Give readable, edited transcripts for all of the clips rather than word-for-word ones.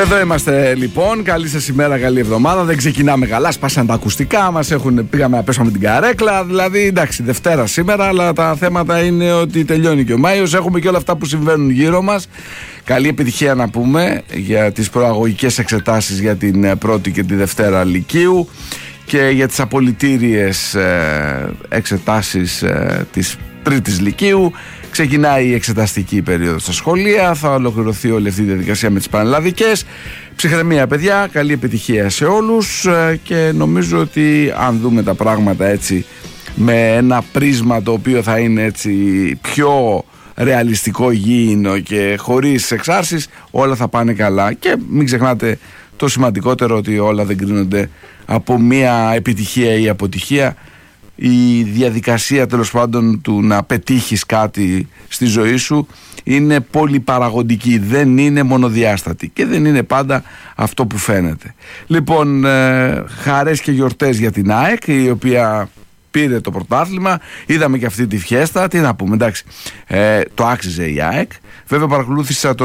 Εδώ είμαστε λοιπόν. Καλή σας ημέρα, καλή εβδομάδα. Δεν ξεκινάμε καλά. Σπάσαν τα ακουστικά μας. Πήγαμε να πέσουμε την καρέκλα. Δηλαδή, εντάξει, Δευτέρα σήμερα. Αλλά τα θέματα είναι ότι τελειώνει και ο Μάιος. Έχουμε και όλα αυτά που συμβαίνουν γύρω μας. Καλή επιτυχία να πούμε για τις προαγωγικές εξετάσεις για την πρώτη και τη Δευτέρα Λυκείου και για τις απολυτήριες εξετάσεις της τρίτης Λυκείου. Ξεκινάει η εξεταστική περίοδος στα σχολεία, θα ολοκληρωθεί όλη αυτή η διαδικασία με τις πανελλαδικές. Ψυχραιμία, παιδιά, καλή επιτυχία σε όλους και νομίζω ότι αν δούμε τα πράγματα έτσι με ένα πρίσμα το οποίο θα είναι έτσι πιο ρεαλιστικό, γήινο και χωρίς εξάρσεις, όλα θα πάνε καλά. Και μην ξεχνάτε το σημαντικότερο, ότι όλα δεν κρίνονται από μία επιτυχία ή αποτυχία. Η διαδικασία τέλος πάντων του να πετύχεις κάτι στη ζωή σου είναι πολυπαραγοντική, δεν είναι μονοδιάστατη και δεν είναι πάντα αυτό που φαίνεται. Λοιπόν, χαρές και γιορτές για την ΑΕΚ, η οποία πήρε το πρωτάθλημα. Είδαμε και αυτή τη φιέστα, τι να πούμε, εντάξει, το άξιζε η ΑΕΚ. Βέβαια παρακολούθησα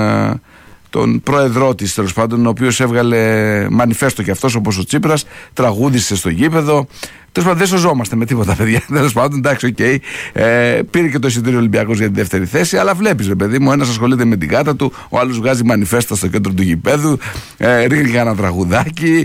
τον πρόεδρό της, τέλος πάντων, ο οποίος έβγαλε μανιφέστο και αυτός όπως ο Τσίπρας, τραγούδισε στο γήπεδο. Τέλος πάντων, δεν σωζόμαστε με τίποτα, παιδιά. Τέλος πάντων, εντάξει, οκ. Πήρε και το εισιτήριο Ολυμπιακός για τη δεύτερη θέση, αλλά βλέπεις, ρε παιδί μου, ένας ασχολείται με την κάτα του, ο άλλος βγάζει μανιφέστα στο κέντρο του γηπέδου, ρίχνει ένα τραγουδάκι.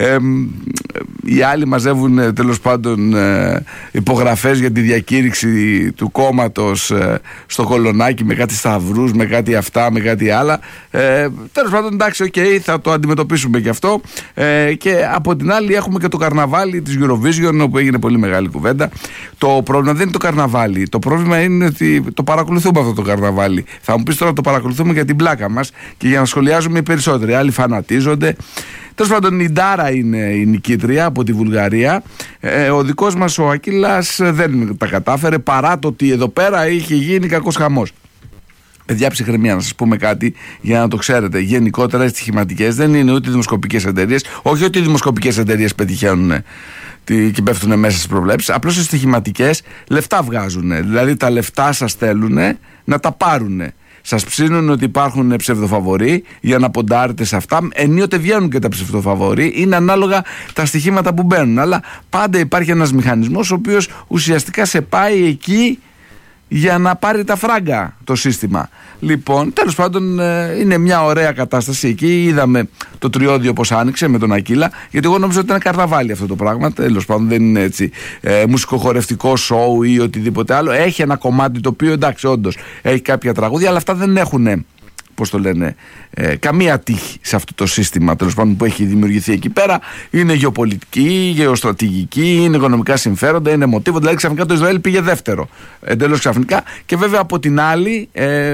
Οι άλλοι μαζεύουν, τέλος πάντων, υπογραφές για τη διακήρυξη του κόμματος στο Κολονάκι με κάτι σταυρούς, με κάτι αυτά, με κάτι άλλα. Τέλος πάντων, εντάξει, οκ, θα το αντιμετωπίσουμε και αυτό. Και από την άλλη, έχουμε και το καρναβάλι της Eurovision, όπου έγινε πολύ μεγάλη κουβέντα. Το πρόβλημα δεν είναι το καρναβάλι. Το πρόβλημα είναι ότι το παρακολουθούμε αυτό το καρναβάλι. Θα μου πεις τώρα, το παρακολουθούμε για την πλάκα μας και για να σχολιάζουμε οι περισσότεροι. Άλλοι φανατίζονται. Τέλος πάντων, η Ντάρα είναι η νικήτρια από τη Βουλγαρία. Ο δικός μας ο Ακύλας δεν τα κατάφερε, παρά το ότι εδώ πέρα είχε γίνει κακός χαμός. Παιδιά, ψυχραιμία, να σας πούμε κάτι για να το ξέρετε. Γενικότερα οι στοιχηματικές δεν είναι ούτε δημοσκοπικές εταιρείες. Όχι ότι οι δημοσκοπικές εταιρείες πετυχαίνουν και πέφτουν μέσα στις προβλέψεις. Απλώς οι στοιχηματικές λεφτά βγάζουν. Δηλαδή τα λεφτά σας θέλουν να τα πάρουν. Σας ψήνουν ότι υπάρχουν ψευδοφαβοροί για να ποντάρετε σε αυτά. Ενίοτε βγαίνουν και τα ψευδοφαβοροί. Είναι ανάλογα τα στοιχήματα που μπαίνουν. Αλλά πάντα υπάρχει ένας μηχανισμός ο οποίος ουσιαστικά σε πάει εκεί για να πάρει τα φράγκα το σύστημα. Λοιπόν, τέλος πάντων, είναι μια ωραία κατάσταση εκεί. Είδαμε το τριώδιο πως άνοιξε με τον Ακύλα, γιατί εγώ νόμιζα ότι ήταν καρναβάλι αυτό το πράγμα. Τέλος πάντων, δεν είναι έτσι μουσικοχορευτικό σοου ή οτιδήποτε άλλο. Έχει ένα κομμάτι το οποίο, εντάξει, όντως έχει κάποια τραγούδια, αλλά αυτά δεν έχουν, πώς το λένε, καμία τύχη σε αυτό το σύστημα, τέλος πάντων, που έχει δημιουργηθεί εκεί πέρα. Είναι γεωπολιτική, γεωστρατηγική, είναι οικονομικά συμφέροντα, είναι μοτίβο. Δηλαδή ξαφνικά το Ισραήλ πήγε δεύτερο, εντελώς ξαφνικά. Και βέβαια από την άλλη,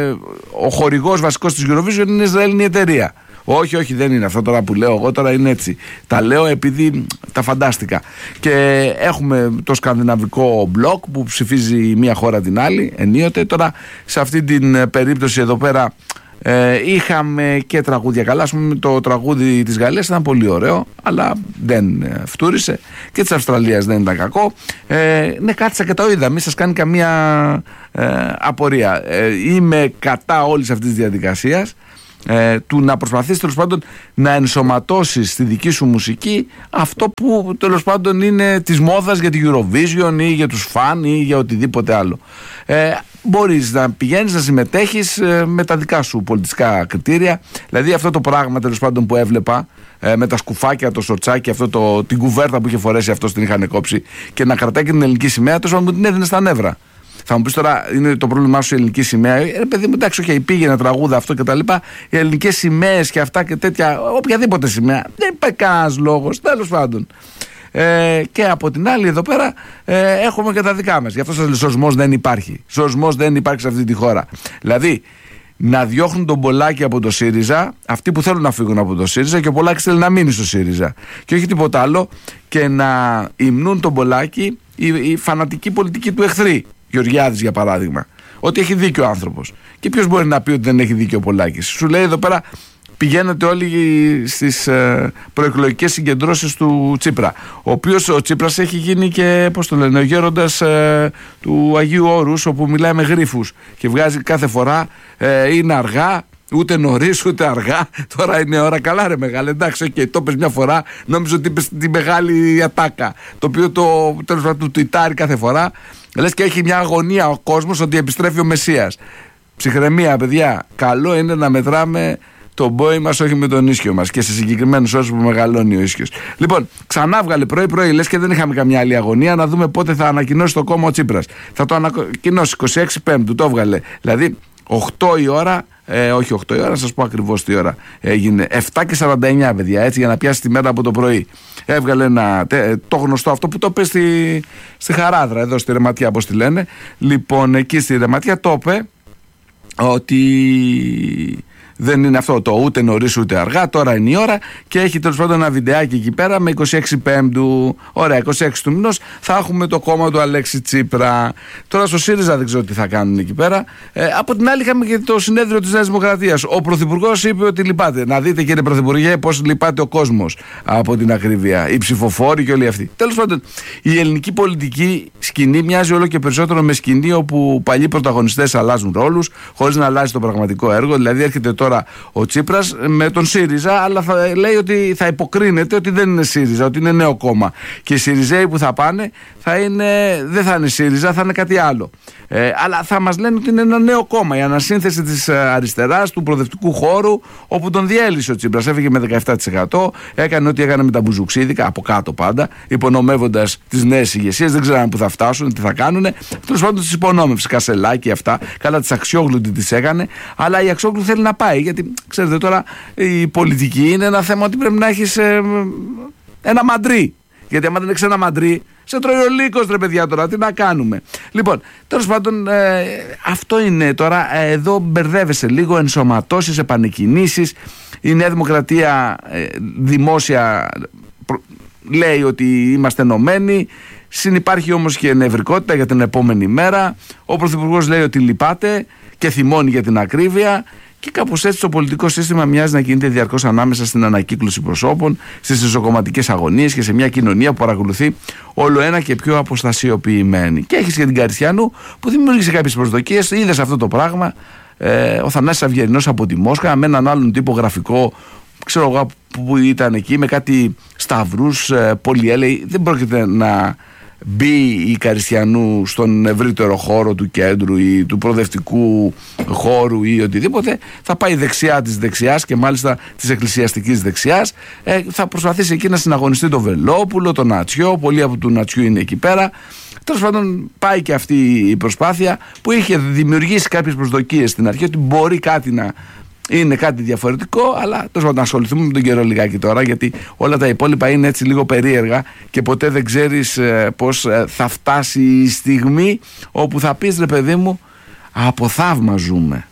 ο χορηγός βασικός της Eurovision είναι η Ισραηλινή εταιρεία. Όχι, δεν είναι αυτό τώρα που λέω εγώ, τώρα είναι έτσι. Τα λέω επειδή τα φαντάστηκα. Και έχουμε το σκανδιναβικό μπλοκ που ψηφίζει μία χώρα την άλλη, ενίοτε. Τώρα σε αυτή την περίπτωση εδώ πέρα είχαμε και τραγούδια καλά. Ας πούμε, το τραγούδι της Γαλλίας ήταν πολύ ωραίο, αλλά δεν φτούρισε. Και της Αυστραλίας δεν ήταν κακό. Ναι, κάτσα και το είδα, μη σας κάνει καμία απορία. Είμαι κατά όλης αυτής της διαδικασίας, του να προσπαθείς τέλος πάντων να ενσωματώσεις στη δική σου μουσική αυτό που τέλος πάντων είναι της μόδας για την Eurovision ή για τους φαν ή για οτιδήποτε άλλο. Μπορείς να πηγαίνεις να συμμετέχεις με τα δικά σου πολιτιστικά κριτήρια. Δηλαδή αυτό το πράγμα τέλος πάντων που έβλεπα με τα σκουφάκια, το σορτσάκι, την κουβέρτα που είχε φορέσει αυτό, την είχαν κόψει, και να κρατάει και την ελληνική σημαία, τέλος πάντων μου την έδινε στα νεύρα. Θα μου πεις τώρα, είναι το πρόβλημά σου η ελληνική σημαία. Παιδί μου, εντάξει, πήγαινε τραγούδα αυτό και τα λοιπά. Οι ελληνικές σημαίες και αυτά και τέτοια, οποιαδήποτε σημαία. Δεν υπάρχει κανένας λόγος, τέλος πάντων. Και από την άλλη εδώ πέρα έχουμε και τα δικά μας. Γι' αυτό σας λέω, σωσμός δεν υπάρχει. Σωσμός δεν υπάρχει σε αυτή τη χώρα. Δηλαδή, να διώχνουν τον Πολάκη από το ΣΥΡΙΖΑ, αυτοί που θέλουν να φύγουν από το ΣΥΡΙΖΑ, και ο Πολάκης θέλει να μείνει στο ΣΥΡΙΖΑ. Και όχι τίποτα άλλο, και να υμνούν τον Πολάκη οι φανατικοί πολιτικοί του εχθροί. Γεωργιάδης, για παράδειγμα. Ότι έχει δίκιο ο άνθρωπος. Και ποιος μπορεί να πει ότι δεν έχει δίκιο ο Πολάκης? Σου λέει εδώ πέρα, πηγαίνετε όλοι στις προεκλογικές συγκεντρώσεις του Τσίπρα. Ο Τσίπρας έχει γίνει και, πώς το λένε, ο γέροντας του Αγίου Όρους, όπου μιλάει με γρίφους και βγάζει κάθε φορά είναι αργά, Ούτε νωρίς ούτε αργά. Τώρα είναι ώρα. Καλά, ρε μεγάλε. Εντάξει, okay, το πες μια φορά. Νόμιζα ότι είπες τη μεγάλη ατάκα. Το οποίο το τέλος πάντων του τουιτάρει κάθε φορά. Λες και έχει μια αγωνία ο κόσμος ότι επιστρέφει ο Μεσσίας. Ψυχραιμία, παιδιά. Καλό είναι να μετράμε το μπόι μας, όχι με τον ίσιο μας, και σε συγκεκριμένους όρους που μεγαλώνει ο ίσιος. Λοιπόν, ξανά βγάλε πρωί-πρωί, λες και δεν είχαμε καμιά άλλη αγωνία, να δούμε πότε θα ανακοινώσει το κόμμα ο Τσίπρας. Θα το ανακοινώσει 26 Πέμπτου, το έβγαλε. Δηλαδή, 8 η ώρα, όχι 8 η ώρα, να σας πω ακριβώς τι ώρα έγινε. 7:49, παιδιά, έτσι, για να πιάσει τη μέρα από το πρωί. Έβγαλε το γνωστό αυτό που το είπε στη Χαράδρα, εδώ στη Ρεματιά, όπως τη λένε. Λοιπόν, εκεί στη Ρεματιά το είπε ότι δεν είναι αυτό το ούτε νωρίς ούτε αργά, τώρα είναι η ώρα, και έχει τέλος πάντων ένα βιντεάκι εκεί πέρα με 26 Πέμπτου. Ωραία, 26 του μηνός θα έχουμε το κόμμα του Αλέξη Τσίπρα. Τώρα στο ΣΥΡΙΖΑ δεν ξέρω τι θα κάνουν εκεί πέρα. Από την άλλη είχαμε και το συνέδριο της Νέας Δημοκρατίας. Ο Πρωθυπουργός είπε ότι λυπάται. Να δείτε, κύριε Πρωθυπουργέ, πώς λυπάται ο κόσμος από την ακρίβεια. Οι ψηφοφόροι και όλοι αυτοί. Τέλος πάντων, η ελληνική πολιτική σκηνή μοιάζει όλο και περισσότερο με σκηνή όπου παλιοί πρωταγωνιστές αλλάζουν ρόλους χωρίς να αλλάζει το πραγματικό έργο. Δηλαδή έρχεται τώρα ο Τσίπρας με τον ΣΥΡΙΖΑ, αλλά λέει ότι θα υποκρίνεται ότι δεν είναι ΣΥΡΙΖΑ, ότι είναι νέο κόμμα. Και οι ΣΥΡΙΖΑΙοι που θα πάνε δεν θα είναι ΣΥΡΙΖΑ, θα είναι κάτι άλλο. Αλλά θα μας λένε ότι είναι ένα νέο κόμμα. Η ανασύνθεση της αριστεράς, του προοδευτικού χώρου, όπου τον διέλυσε ο Τσίπρας. Έφυγε με 17%, έκανε ό,τι έκανε με τα μπουζουξίδικα, από κάτω πάντα, υπονομεύοντας τις νέες ηγεσίες. Δεν ξέραν που θα φτάσουν, τι θα κάνουν. Τέλος πάντων, τις υπονόμευσε. Κασελάκι, αυτά. Καλά, τις Αξιόγλου τις έκανε. Αλλά η Αξιόγλου θέλει να πάει. Γιατί ξέρετε τώρα, η πολιτική είναι ένα θέμα ότι πρέπει να έχεις ένα μαντρί. Γιατί άμα δεν έχεις ένα μαντρί, σε τρώει ο λύκος, ρε παιδιά, τώρα τι να κάνουμε. Λοιπόν, τέλος πάντων, αυτό είναι τώρα. Εδώ μπερδεύεσαι λίγο, ενσωματώσεις, επανεκκινήσεις. Η Νέα Δημοκρατία δημόσια λέει ότι είμαστε ενωμένοι. Συνυπάρχει όμως και νευρικότητα για την επόμενη μέρα. Ο Πρωθυπουργός λέει ότι λυπάται και θυμώνει για την ακρίβεια. Και κάπως έτσι το πολιτικό σύστημα μοιάζει να κινείται διαρκώς ανάμεσα στην ανακύκλωση προσώπων, στις ισοκομματικές αγωνίες και σε μια κοινωνία που παρακολουθεί όλο ένα και πιο αποστασιοποιημένη. Και έχεις και την Καριστιανού που δημιούργησε κάποιες προσδοκίες. Είδες αυτό το πράγμα. Ο Θανάσης Αυγερινός από τη Μόσχα με έναν άλλον τύπο γραφικό, ξέρω εγώ που ήταν εκεί, με κάτι σταυρούς, πολυέλαιοι. Δεν πρόκειται να μπει η Καριστιανού στον ευρύτερο χώρο του κέντρου ή του προοδευτικού χώρου ή οτιδήποτε. Θα πάει δεξιά της δεξιάς και μάλιστα της εκκλησιαστικής δεξιάς. Θα προσπαθήσει εκεί να συναγωνιστεί το Βελόπουλο, το Νατσιό. Πολλοί από του Νατσιού είναι εκεί πέρα. Τέλος πάντων, πάει και αυτή η προσπάθεια που είχε δημιουργήσει κάποιες προσδοκίες στην αρχή ότι μπορεί κάτι να είναι κάτι διαφορετικό, αλλά τέλος πάντων να ασχοληθούμε με τον καιρό λιγάκι τώρα, γιατί όλα τα υπόλοιπα είναι έτσι λίγο περίεργα και ποτέ δεν ξέρεις πώς θα φτάσει η στιγμή όπου θα πεις, ρε παιδί μου, από θαύμα ζούμε.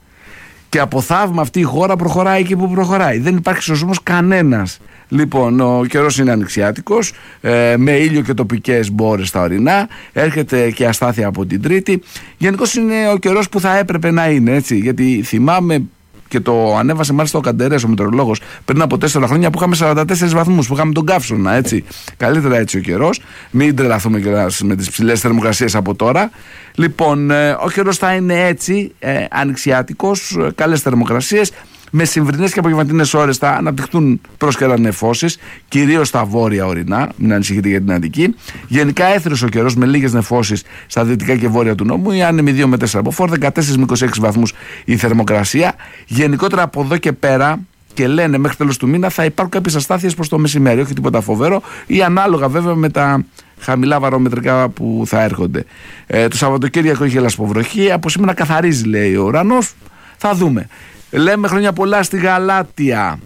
Και από θαύμα αυτή η χώρα προχωράει εκεί που προχωράει. Δεν υπάρχει σωσμός κανένας. Λοιπόν, ο καιρός είναι ανοιξιάτικος, με ήλιο και τοπικές μπόρες στα ορεινά. Έρχεται και αστάθεια από την Τρίτη. Γενικώς είναι ο καιρός που θα έπρεπε να είναι, έτσι. Γιατί θυμάμαι και το ανέβασε μάλιστα ο Καντερές, ο μετεωρολόγος, πριν από 4 χρόνια που είχαμε 44 βαθμούς, που είχαμε τον καύσωνα, έτσι. Καλύτερα έτσι ο καιρός. Μην τρελαθούμε και με τις ψηλές θερμοκρασίες από τώρα. Λοιπόν, ο καιρός θα είναι έτσι, ανοιξιάτικος, καλές θερμοκρασίες. Με συμβρινές και απογευματινές ώρες θα αναπτυχθούν πρόσκαιρα νεφώσεις, κυρίως στα βόρεια ορεινά, μην ανησυχείτε για την Αττική. Γενικά έθριος ο καιρός με λίγες νεφώσεις στα δυτικά και βόρεια του νόμου, οι άνεμοι 2 με 4 από φόρ, 14 με 26 βαθμούς η θερμοκρασία. Γενικότερα από εδώ και πέρα, και λένε μέχρι τέλος του μήνα, θα υπάρχουν κάποιες αστάθειες προς το μεσημέρι, όχι τίποτα φοβερό, ή ανάλογα βέβαια με τα χαμηλά βαρομετρικά που θα έρχονται. Το Σαββατοκύριακο είχε λασποβροχή, από σήμερα καθαρίζει, λέει ο ουρανός. Θα δούμε. Λέμε χρόνια πολλά στη Γαλάτια,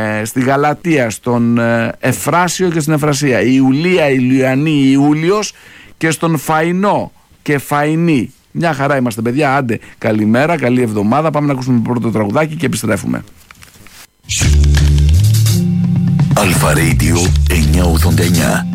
στον Εφράσιο και στην Εφρασία, η Ιουλία, η Λιανή, η Ιούλιος και στον Φαϊνό και Φαϊνή. Μια χαρά είμαστε, παιδιά, άντε, καλημέρα, καλή εβδομάδα, πάμε να ακούσουμε το πρώτο τραγουδάκι και επιστρέφουμε. Αλφα Radio 989.